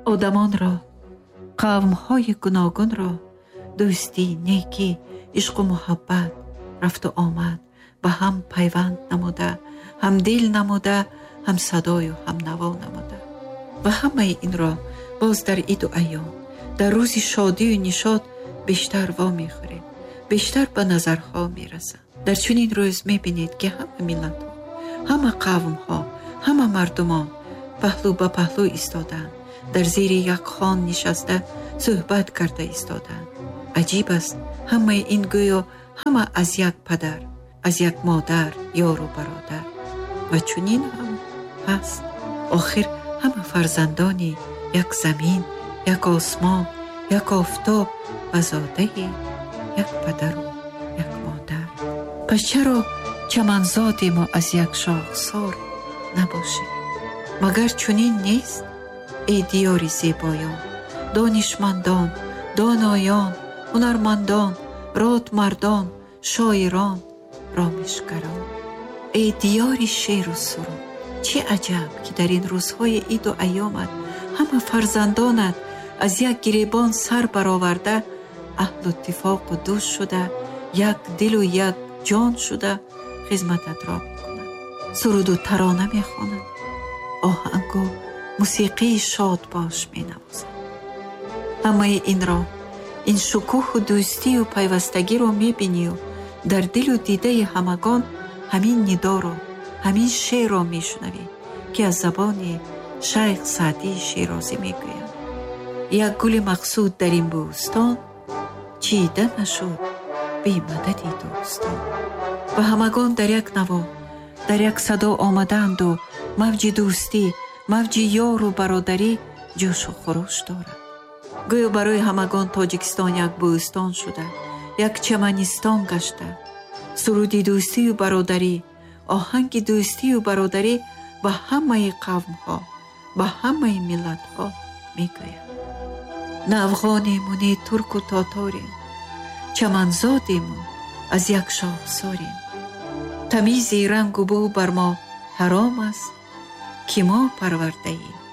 одамонро, қавмҳои гуногунро дӯстӣ, некӣ, ишқу муҳаббат, рафту омад ба ҳам пайванд намуда, ҳамдил намуда, ҳамсадою ҳамнаво намуда. ва ҳамаи инро боз дар иду айём, дар рӯзи шодию нишод бештар вомехӯрем, бештар ба назарҳо мерасад. дар чунин рӯз мебинед, ки ҳама миллатҳо, ҳама қавмҳо, ҳама мардумон паҳлӯ ба паҳлӯ истоданд, дар зери як хон нишаста суҳбат карда истоданд. аҷиб аст, ҳамаи ин гӯё ҳама аз як падар, аз як модар, ёру бародар. ва чунин ҳам ҳаст. охир ҳама фарзандони як замин, як осмон, як офтоб ва зодаи як падару як модар. пас чаро чаманзодему аз як шохсор набошем? магар чунин нест? эй диёри зебоён, донишмандон, доноён, ҳунармандон, родмардон, шоирон, ромишгарон. эй диёри шеру суруд, чӣ аҷаб, ки дар ин рӯзҳои иду айёмат ҳама фарзандонат аз як гиребон сар бароварда аҳлу иттифоқу дӯст шуда, як дилу як ҷон шуда хизматат ро мекунанд. суруду тарона мехонанд, оҳангу мусиқии шодбош менавозанд. ҳамаи инро, ин шукӯҳу дӯстию пайвастагиро мебинию дар дилу дидаи ҳамагон ҳамин нидоро, ҳамин шеърро мешунавӣ, ки аз забони шайх Саъдии Широзӣ мегӯяд: як гули мақсуд дар ин бӯстон чида нашуд бе мадади дӯстон. ва ҳамагон дар як наво, дар як садо омаданду мавҷи дӯстӣ, мавҷи ёру бародарӣ ҷӯшу хурӯш дорад. гӯё барои ҳамагон Тоҷикистон як бӯстон шуда, як чаманистон гашта. суруди дӯстию бародарӣ, оҳанги дӯстию бародарӣ ба ҳамаи қавмҳо, ба ҳамаи миллатҳо мегӯяд. не афғонему, не турку тоторем, чаманзодему, аз як шохсорем. тамизи рангу бӯ бар мо ҳаром аст, ки мо парвардаем